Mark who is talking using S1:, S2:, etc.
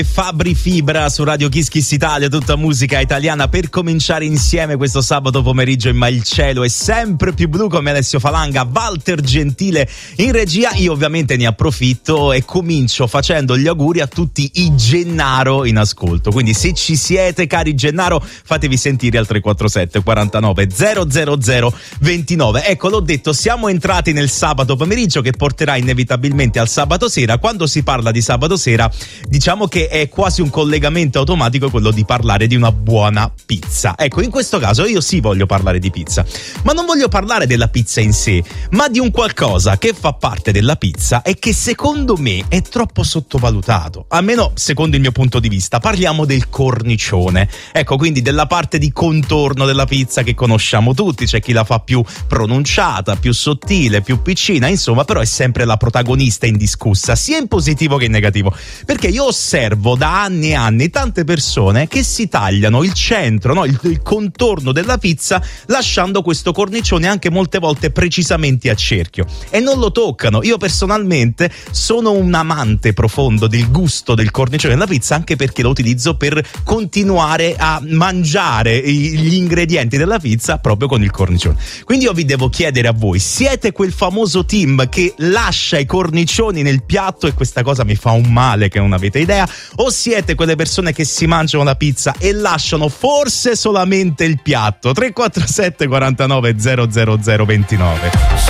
S1: Fabri Fibra su Radio Kiss Kiss Italia, tutta musica italiana per cominciare insieme questo sabato pomeriggio. Ma il cielo è sempre più blu, come Alessio Falanga, Walter Gentile in regia. Io ovviamente ne approfitto e comincio facendo gli auguri a tutti i Gennaro in ascolto, quindi se ci siete, cari Gennaro, fatevi sentire al 347 49 000 29. Ecco, l'ho detto, siamo entrati nel sabato pomeriggio che porterà inevitabilmente al sabato sera. Quando si parla di sabato sera, diciamo che è quasi un collegamento automatico quello di parlare di una buona pizza. Ecco, in questo caso io sì voglio parlare di pizza, ma non voglio parlare della pizza in sé, ma di un qualcosa che fa parte della pizza e che secondo me è troppo sottovalutato, almeno secondo il mio punto di vista. Parliamo del cornicione, ecco, quindi della parte di contorno della pizza che conosciamo tutti. C'è chi la fa più pronunciata, più sottile, più piccina, insomma, però è sempre la protagonista indiscussa, sia in positivo che in negativo, perché io osservo da anni e anni tante persone che si tagliano il centro, no? il contorno della pizza, lasciando questo cornicione anche molte volte precisamente a cerchio, e non lo toccano. Io personalmente sono un amante profondo del gusto del cornicione della pizza, anche perché lo utilizzo per continuare a mangiare gli ingredienti della pizza proprio con il cornicione. Quindi io vi devo chiedere a voi: siete quel famoso team che lascia i cornicioni nel piatto e questa cosa mi fa un male che non avete idea, o siete quelle persone che si mangiano la pizza e lasciano forse solamente il piatto? 347 49 000 29.